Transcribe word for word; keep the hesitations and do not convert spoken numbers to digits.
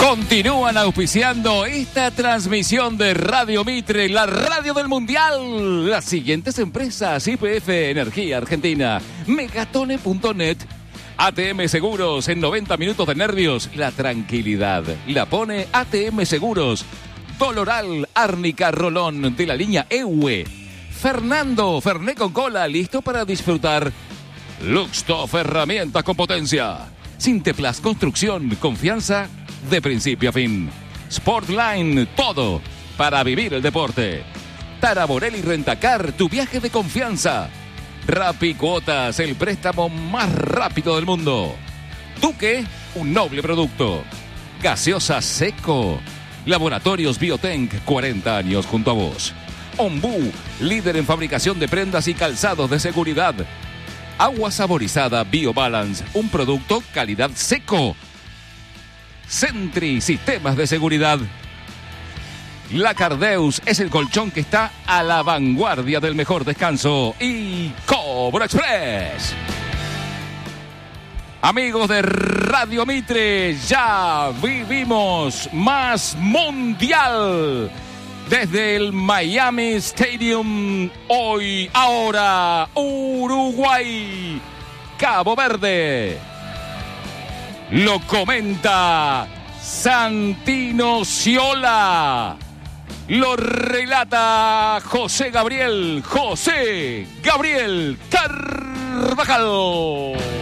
Continúan auspiciando esta transmisión de Radio Mitre, la radio del Mundial. Las siguientes empresas: Y P F Energía Argentina, Megatone punto net, A T M Seguros. En noventa minutos de nervios, la tranquilidad la pone A T M Seguros. Doloral, Árnica, Rolón de la línea E U E. Fernando, Fernet con cola, listo para disfrutar. Luxtoff, herramientas con potencia. Sinteplas Construcción, confianza de principio a fin. Sportline, todo para vivir el deporte. Taraborelli Rentacar, tu viaje de confianza. Rappi Cuotas, el préstamo más rápido del mundo. Duque, un noble producto. Gaseosa Seco. Laboratorios Biotenc, cuarenta años junto a vos. Ombú, líder en fabricación de prendas y calzados de seguridad. Agua saborizada BioBalance, un producto calidad Seco. Sentry, sistemas de seguridad. La Cardeus es el colchón que está a la vanguardia del mejor descanso. Y Cobro Express. Amigos de Radio Mitre, ya vivimos más mundial. Desde el Miami Stadium, hoy, ahora, Uruguay, Cabo Verde. Lo comenta Santino Sciola. Lo relata José Gabriel, José Gabriel Carvajal.